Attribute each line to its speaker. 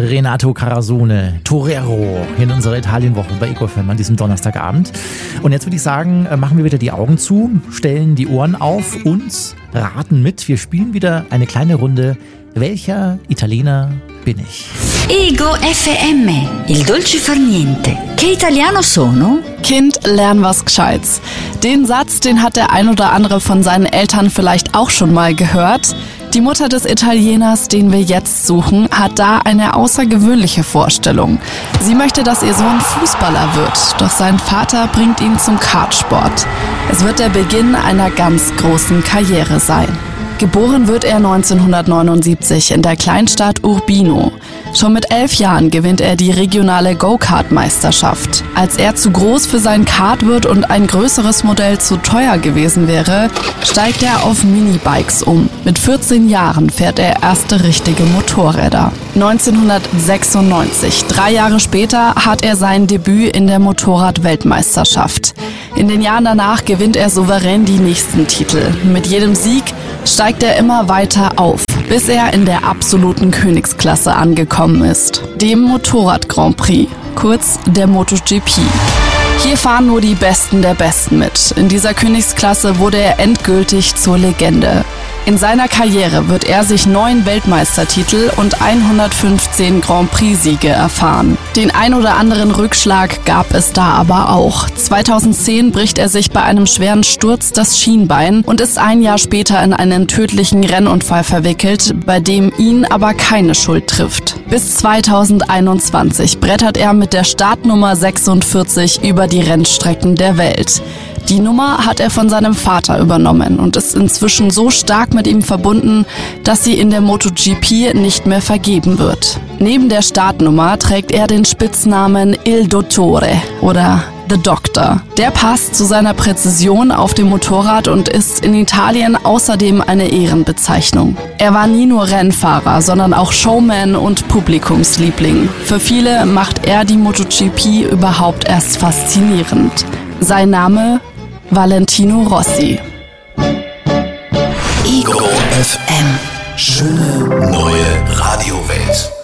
Speaker 1: Renato Carasone, Torero, in unserer Italienwoche bei Ego FM an diesem Donnerstagabend. Und jetzt würde ich sagen, machen wir wieder die Augen zu, stellen die Ohren auf und raten mit. Wir spielen wieder eine kleine Runde. Welcher Italiener bin ich?
Speaker 2: Ego FM, il dolce far niente. Che italiano sono?
Speaker 3: Kind, lern was Gescheites. Den Satz, den hat der ein oder andere von seinen Eltern vielleicht auch schon mal gehört. Die Mutter des Italieners, den wir jetzt suchen, hat da eine außergewöhnliche Vorstellung. Sie möchte, dass ihr Sohn Fußballer wird, doch sein Vater bringt ihn zum Kartsport. Es wird der Beginn einer ganz großen Karriere sein. Geboren wird er 1979 in der Kleinstadt Urbino. Schon mit 11 Jahren gewinnt er die regionale Go-Kart-Meisterschaft. Als er zu groß für sein Kart wird und ein größeres Modell zu teuer gewesen wäre, steigt er auf Minibikes um. Mit 14 Jahren fährt er erste richtige Motorräder. 1996, 3 Jahre später, hat er sein Debüt in der Motorrad-Weltmeisterschaft. In den Jahren danach gewinnt er souverän die nächsten Titel. Mit jedem Sieg steigt er immer weiter auf, bis er in der absoluten Königsklasse angekommen ist, dem Motorrad Grand Prix, kurz der MotoGP. Hier fahren nur die Besten der Besten mit. In dieser Königsklasse wurde er endgültig zur Legende. In seiner Karriere wird er sich 9 Weltmeistertitel und 115 Grand Prix-Siege erfahren. Den ein oder anderen Rückschlag gab es da aber auch. 2010 bricht er sich bei einem schweren Sturz das Schienbein und ist ein Jahr später in einen tödlichen Rennunfall verwickelt, bei dem ihn aber keine Schuld trifft. Bis 2021 brettert er mit der Startnummer 46 über die Rennstrecken der Welt. Die Nummer hat er von seinem Vater übernommen und ist inzwischen so stark mit ihm verbunden, dass sie in der MotoGP nicht mehr vergeben wird. Neben der Startnummer trägt er den Spitznamen Il Dottore oder The Doctor. Der passt zu seiner Präzision auf dem Motorrad und ist in Italien außerdem eine Ehrenbezeichnung. Er war nie nur Rennfahrer, sondern auch Showman und Publikumsliebling. Für viele macht er die MotoGP überhaupt erst faszinierend. Sein Name: Valentino Rossi.
Speaker 4: Ego FM. Schöne neue Radiowelt.